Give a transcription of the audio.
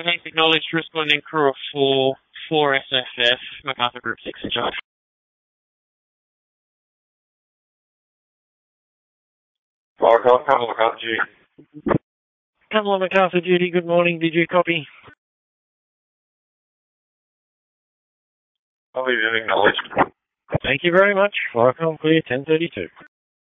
Acknowledged, responding crew of 4 SFF, MacArthur Group 6 in charge. Council MacArthur duty. Council MacArthur duty, good morning, did you copy? I'll be acknowledged. Thank you very much. Fire clear 1032.